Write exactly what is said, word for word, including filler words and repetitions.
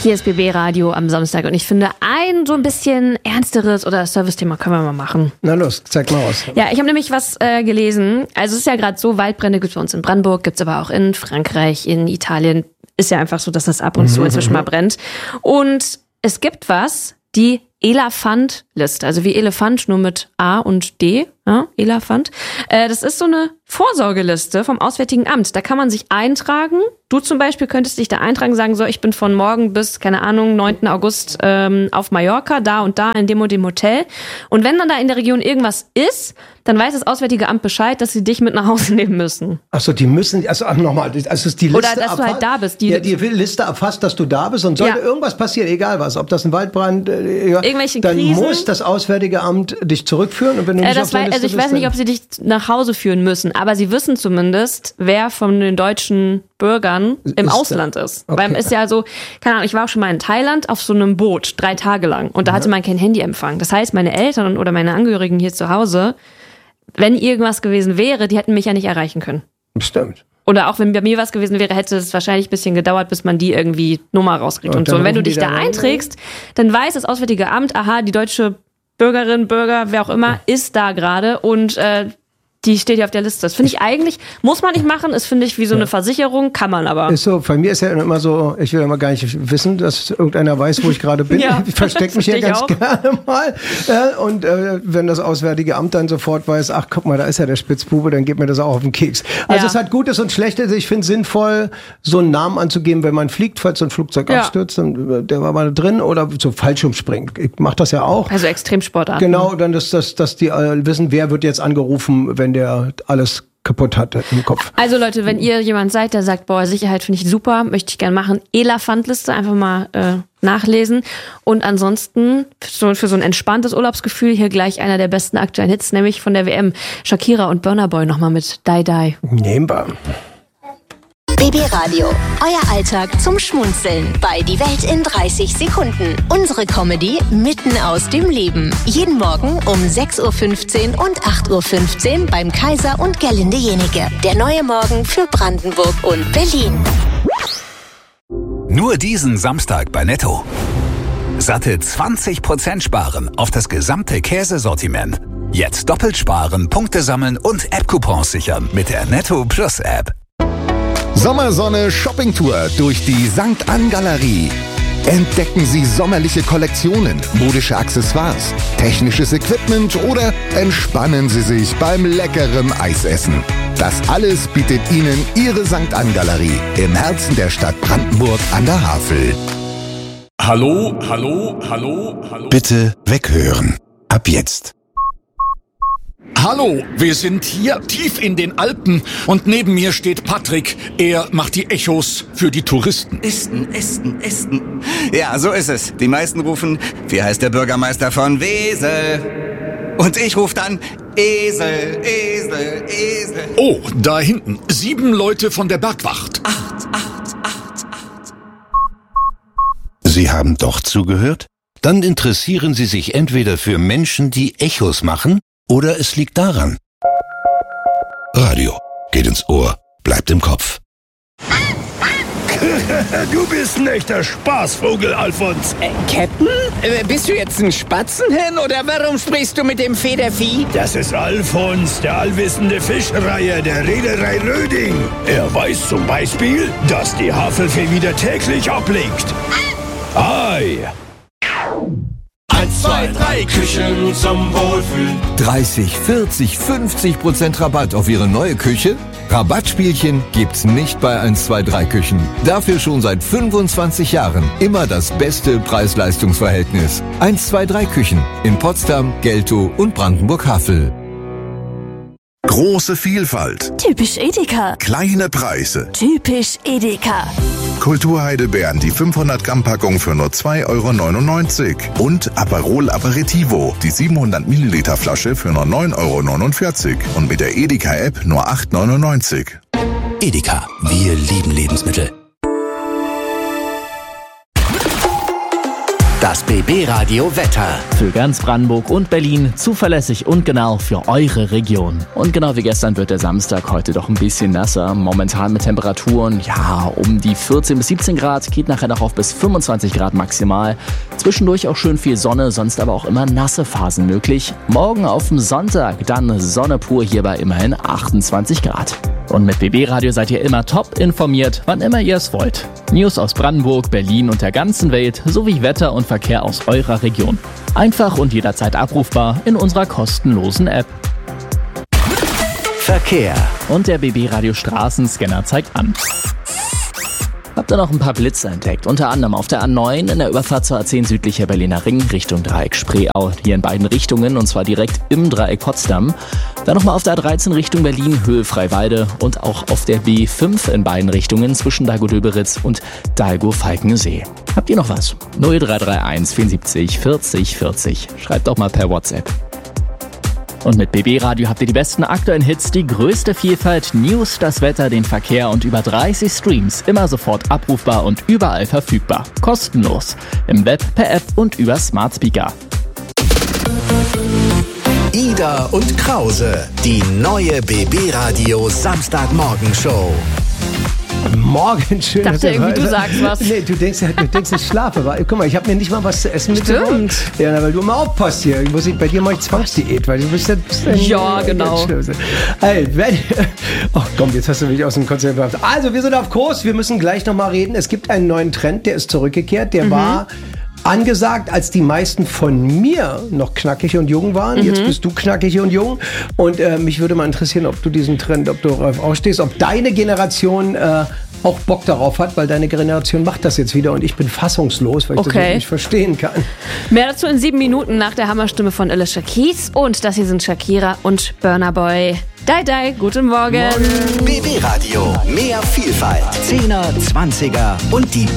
Hier ist B B Radio am Samstag und ich finde, ein so ein bisschen ernsteres oder Service-Thema können wir mal machen. Na los, zeig mal aus. Ja, ich habe nämlich was äh, gelesen. Also es ist ja gerade so, Waldbrände gibt es bei uns in Brandenburg, gibt es aber auch in Frankreich, in Italien. Ist ja einfach so, dass das ab und zu inzwischen mal brennt. Und es gibt was, die Elefant-Liste, also wie Elefant, nur mit A und D, ja, Elefant. Äh, das ist so eine Vorsorgeliste vom Auswärtigen Amt. Da kann man sich eintragen. Du zum Beispiel könntest dich da eintragen, sagen so, ich bin von morgen bis, keine Ahnung, neunten August ähm, auf Mallorca, da und da in dem und dem Hotel. Und wenn dann da in der Region irgendwas ist, dann weiß das Auswärtige Amt Bescheid, dass sie dich mit nach Hause nehmen müssen. Achso, die müssen, also ach, nochmal, also ist die Liste Oder dass du halt da bist. Die, ja, die Liste erfasst, dass du da bist und sollte ja. irgendwas passieren, egal was, ob das ein Waldbrand, äh, ja, irgendwelche dann Krisen. muss das Auswärtige Amt dich zurückführen. Und wenn du nicht äh, das auf der war, Liste also ich bist, weiß nicht, ob sie dich nach Hause führen müssen, aber sie wissen zumindest, wer von den deutschen Bürgern im ist Ausland da. ist. Okay. Weil es ist ja so, keine Ahnung, ich war auch schon mal in Thailand auf so einem Boot, drei Tage lang. Und da hatte man kein Handyempfang. Das heißt, meine Eltern oder meine Angehörigen hier zu Hause, wenn irgendwas gewesen wäre, die hätten mich ja nicht erreichen können. Stimmt. Oder auch wenn bei mir was gewesen wäre, hätte es wahrscheinlich ein bisschen gedauert, bis man die irgendwie Nummer rauskriegt. Und, Und so. Und wenn du rufen die dich da dann an? einträgst, dann weiß das Auswärtige Amt, aha, die deutsche Bürgerin, Bürger, wer auch immer, ist da gerade und äh, die steht ja auf der Liste. Das finde ich eigentlich, muss man nicht machen, ist, finde ich, wie so eine Versicherung, kann man aber. Ist so, bei mir ist ja immer so, ich will immer gar nicht wissen, dass irgendeiner weiß, wo ich gerade bin. Ja, ich verstecke mich ja ganz auch. gerne mal. Ja, und äh, wenn das Auswärtige Amt dann sofort weiß, ach guck mal, da ist ja der Spitzbube, dann geht mir das auch auf den Keks. Also ja. es hat Gutes und Schlechtes. Ich finde es sinnvoll, so einen Namen anzugeben, wenn man fliegt, falls so ein Flugzeug ja. abstürzt, dann, der war mal drin oder so Fallschirmspringen. Ich mache das ja auch. Also Extremsportarten. Genau, dann ist das, dass die äh, wissen, wer wird jetzt angerufen, wenn der alles kaputt hat im Kopf. Also Leute, wenn ihr jemand seid, der sagt, boah, Sicherheit finde ich super, möchte ich gerne machen, Elefantliste einfach mal äh, nachlesen. Und ansonsten für, für so ein entspanntes Urlaubsgefühl hier gleich einer der besten aktuellen Hits, nämlich von der W M. Shakira und Burna Boy nochmal mit Die Die. Nehmen wir. B B Radio, euer Alltag zum Schmunzeln bei Die Welt in dreißig Sekunden. Unsere Comedy mitten aus dem Leben. Jeden Morgen um sechs Uhr fünfzehn und acht Uhr fünfzehn beim Kaiser und Gerlinde Jenike. Der neue Morgen für Brandenburg und Berlin. Nur diesen Samstag bei Netto. Satte zwanzig Prozent sparen auf das gesamte Käsesortiment. Jetzt doppelt sparen, Punkte sammeln und App-Coupons sichern mit der Netto Plus App. Sommersonne Shoppingtour durch die Sankt Ann Galerie. Entdecken Sie sommerliche Kollektionen, modische Accessoires, technisches Equipment oder entspannen Sie sich beim leckeren Eisessen. Das alles bietet Ihnen Ihre Sankt Ann Galerie im Herzen der Stadt Brandenburg an der Havel. Hallo, hallo, hallo, hallo. Bitte weghören. Ab jetzt. Hallo, wir sind hier tief in den Alpen und neben mir steht Patrick. Er macht die Echos für die Touristen. Esten, Esten, Esten. Ja, so ist es. Die meisten rufen, wie heißt der Bürgermeister von Wesel? Und ich rufe dann, Esel, Esel, Esel. Oh, da hinten, sieben Leute von der Bergwacht. Acht, acht, acht, acht. Sie haben doch zugehört? Dann interessieren Sie sich entweder für Menschen, die Echos machen, oder es liegt daran. Radio geht ins Ohr, bleibt im Kopf. Du bist ein echter Spaßvogel, Alfons. Äh, Captain? Äh, bist du jetzt ein Spatzenhirn oder warum sprichst du mit dem Federvieh? Das ist Alfons, der allwissende Fischreiher der Reederei Röding. Er weiß zum Beispiel, dass die Havelfee wieder täglich ablegt. Ei. Eins, zwei, drei Küchen zum Wohlfühlen. dreißig, vierzig, fünfzig Prozent Rabatt auf Ihre neue Küche? Rabattspielchen gibt's nicht bei eins, zwei, drei Küchen. Dafür schon seit fünfundzwanzig Jahren immer das beste Preis-Leistungs-Verhältnis. eins, zwei, drei Küchen in Potsdam, Geltow und Brandenburg-Havel. Große Vielfalt. Typisch Edeka. Kleine Preise. Typisch Edeka. Kulturheidelbeeren, die fünfhundert Gramm Packung für nur zwei Euro neunundneunzig. Und Aperol Aperitivo, die siebenhundert Milliliter Flasche für nur neun Euro neunundvierzig. Und mit der Edeka-App nur acht Euro neunundneunzig. Edeka, wir lieben Lebensmittel. Das B B-Radio Wetter. Für ganz Brandenburg und Berlin zuverlässig und genau für eure Region. Und genau wie gestern wird der Samstag heute doch ein bisschen nasser. Momentan mit Temperaturen, ja, um die vierzehn bis siebzehn Grad, geht nachher noch auf bis fünfundzwanzig Grad maximal. Zwischendurch auch schön viel Sonne, sonst aber auch immer nasse Phasen möglich. Morgen auf dem Sonntag dann Sonne pur, hier bei immerhin achtundzwanzig Grad. Und mit B B-Radio seid ihr immer top informiert, wann immer ihr es wollt. News aus Brandenburg, Berlin und der ganzen Welt sowie Wetter und Verkehr aus eurer Region. Einfach und jederzeit abrufbar in unserer kostenlosen App. Verkehr. Und der B B-Radio Straßenscanner zeigt an. Habt ihr noch ein paar Blitze entdeckt? Unter anderem auf der A neun in der Überfahrt zur A zehn südlicher Berliner Ring Richtung Dreieck Spreeau. Hier in beiden Richtungen und zwar direkt im Dreieck Potsdam. Dann nochmal auf der A dreizehn Richtung Berlin, Höhe Freiwalde und auch auf der B fünf in beiden Richtungen zwischen Dahlgow-Döberitz und Dahlgow-Falkensee. Habt ihr noch was? null drei drei eins vierundsiebzig vierzig vierzig. Schreibt doch mal per WhatsApp. Und mit B B-Radio habt ihr die besten aktuellen Hits, die größte Vielfalt, News, das Wetter, den Verkehr und über dreißig Streams. Immer sofort abrufbar und überall verfügbar. Kostenlos. Im Web, per App und über Smart Speaker. Ida und Krause, die neue B B-Radio Samstagmorgenshow. Morgen, schön. Ich dachte irgendwie, du sagst was. Nee, du denkst, du denkst ich schlafe. Aber, guck mal, ich habe mir nicht mal was zu essen mitgebracht. Ja, weil du immer aufpasst hier. Ich muss, bei dir mache ich Zwangsdiät, weil du bist ja... Ja, genau. Hey, wenn, oh komm, jetzt hast du mich aus dem Konzept gebracht. Also, wir sind auf Kurs. Wir müssen gleich nochmal reden. Es gibt einen neuen Trend, der ist zurückgekehrt. Der mhm. war... angesagt, als die meisten von mir noch knackig und jung waren. Mhm. Jetzt bist du knackig und jung. Und äh, mich würde mal interessieren, ob du diesen Trend, ob du darauf ausstehst, ob deine Generation äh, auch Bock darauf hat, weil deine Generation macht das jetzt wieder und ich bin fassungslos, weil ich okay. das nicht verstehen kann. Mehr dazu in sieben Minuten nach der Hammerstimme von Alicia Keys. Und das hier sind Shakira und Burna Boy. Dai, dai, guten Morgen. Morgen. B B-Radio, mehr Vielfalt. Zehner, Zwanziger und die